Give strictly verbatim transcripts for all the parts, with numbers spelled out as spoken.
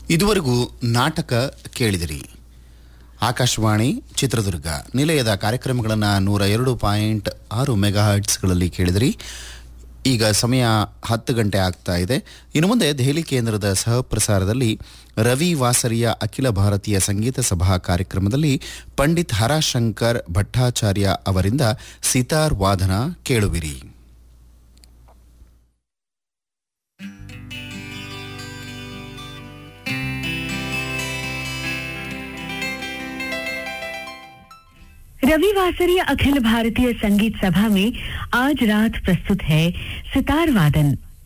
ಇದುವರೆಗೂ ನಾಟಕ ಕೇಳಿದಿರಿ. ಆಕಾಶವಾಣಿ ಚಿತ್ರದುರ್ಗ ನಿಲಯದ ಕಾರ್ಯಕ್ರಮಗಳನ್ನು ನೂರ ಎರಡು ಪಾಯಿಂಟ್ ಆರು ಮೆಗಾ ಹರ್ಟ್ಸ್ಗಳಲ್ಲಿ ಕೇಳಿದಿರಿ. ಈಗ ಸಮಯ ಹತ್ತು ಗಂಟೆ ಆಗ್ತಾ ಇದೆ. ಇನ್ನು ಮುಂದೆ ದೆಹಲಿ ಕೇಂದ್ರದ ಸಹಪ್ರಸಾರದಲ್ಲಿ ರವಿ ವಾಸರಿಯ ಅಖಿಲ ಭಾರತೀಯ ಸಂಗೀತ ಸಭಾ ಕಾರ್ಯಕ್ರಮದಲ್ಲಿ ಪಂಡಿತ್ ಹರಶಂಕರ್ ಭಟ್ಟಾಚಾರ್ಯ ಅವರಿಂದ ಸಿತಾರ್ ವಾದನ ಕೇಳುವಿರಿ. रविवासरीय अखिल भारतीय संगीत सभा में आज रात प्रस्तुत है सितार वादन.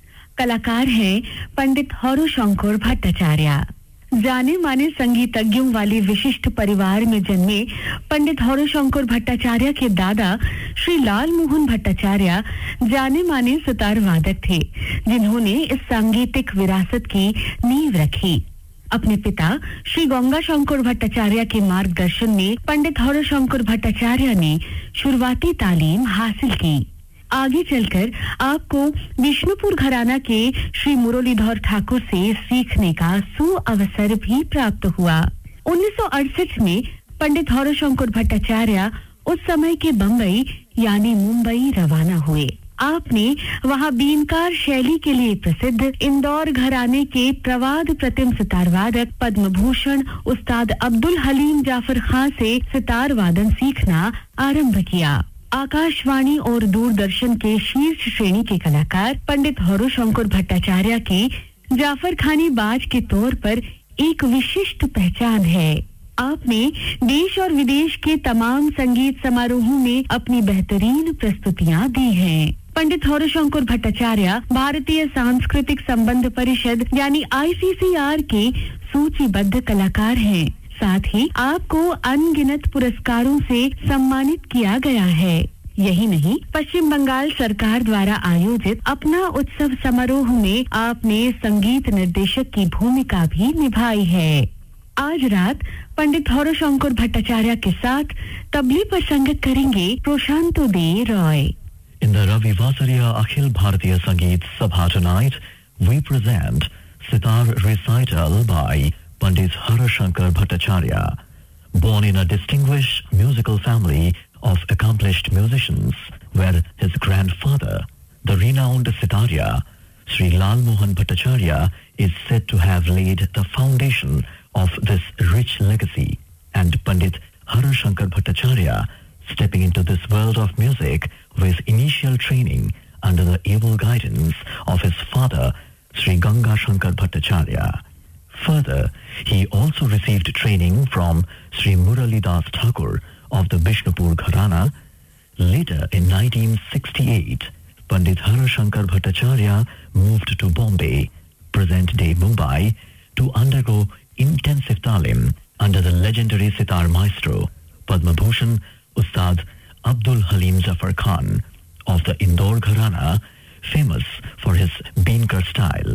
कलाकार हैं पंडित हौरोशंकर भट्टाचार्य. जाने माने संगीतज्ञों वाले विशिष्ट परिवार में जन्मे पंडित हौरोशंकर भट्टाचार्य के दादा श्री लाल मोहन भट्टाचार्य जाने माने सितार वादक थे, जिन्होंने इस सांगीतिक विरासत की नींव रखी. अपने पिता श्री गंगाशंकर भट्टाचार्य के मार्गदर्शन में पंडित हौरोशंकर भट्टाचार्य ने शुरुआती तालीम हासिल की. आगे चलकर आपको विष्णुपुर घराना के श्री मुरलीधर ठाकुर से सीखने का सुअवसर भी प्राप्त हुआ. उन्नीस सौ अड़सठ में पंडित हौरोशंकर भट्टाचार्य उस समय के बम्बई यानी मुंबई रवाना हुए. आपने वहां बीनकार शैली के लिए प्रसिद्ध इंदौर घराने के प्रवाद प्रतिम सितार वादक पद्म भूषण उस्ताद अब्दुल हलीम जाफर खान से सितार वादन सीखना आरंभ किया. आकाशवाणी और दूरदर्शन के शीर्ष श्रेणी के कलाकार पंडित हौरोशंकर भट्टाचार्य की जाफर खानी बाज के तौर पर एक विशिष्ट पहचान है. आपने देश और विदेश के तमाम संगीत समारोहों में अपनी बेहतरीन प्रस्तुतियां दी हैं. पंडित हौरोशंकर भट्टाचार्य भारतीय सांस्कृतिक संबंध परिषद यानी आई सी सी आर के सूचीबद्ध कलाकार हैं. साथ ही आपको अनगिनत पुरस्कारों से सम्मानित किया गया है. यही नहीं, पश्चिम बंगाल सरकार द्वारा आयोजित अपना उत्सव समारोह में आपने संगीत निर्देशक की भूमिका भी निभाई है. आज रात पंडित हौरोशंकर भट्टाचार्य के साथ तबले पर संगत करेंगे प्रशांतो दे Roy. In the Ravi Vasariya Akhil Bharatiya Sangeet Sabha tonight, we present Sitar Recital by Pandit Harashankar Bhattacharya. Born in a distinguished musical family of accomplished musicians, where his grandfather, the renowned Sitarya, Sri Lal Mohan Bhattacharya, is said to have laid the foundation of this rich legacy, and Pandit Harashankar Bhattacharya, stepping into this world of music with initial training under the able guidance of his father, Sri Gangashankar Bhattacharya. Further, he also received training from Sri Muralidas Thakur of the Bishnupur Gharana. Later, in nineteen sixty-eight, Pandit Harashankar Bhattacharya moved to Bombay, present-day Mumbai, to undergo intensive talim under the legendary sitar maestro, Padma Bhushan Ustad Abdul Haleem Zafar Khan of the Indore Gharana, famous for his Beenkar style.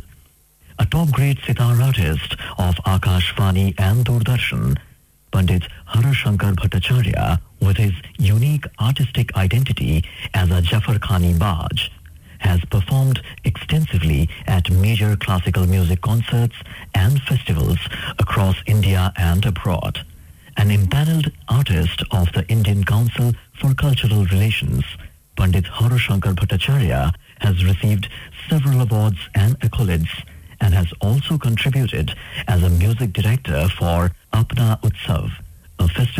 A top-grade sitar artist of Akashvani and Doordarshan, Pandit Harashankar Bhattacharya, with his unique artistic identity as a Jafar Khani Baj, has performed extensively at major classical music concerts and festivals across India and abroad. An empaneled artist of the Indian Council for Cultural Relations, Pandit Harashankar Bhattacharya has received several awards and accolades and has also contributed as a music director for Apna Utsav,